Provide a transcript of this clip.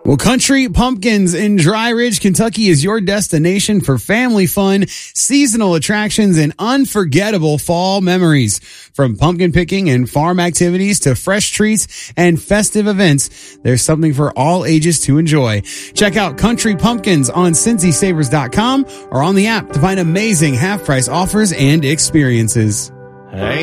Well, Country Pumpkins in Dry Ridge, Kentucky is your destination for family fun, seasonal attractions, and unforgettable fall memories. From pumpkin picking and farm activities to fresh treats and festive events, there's something for all ages to enjoy. Check out Country Pumpkins on CincySavers.com or on the app to find amazing half-price offers and experiences. Hey.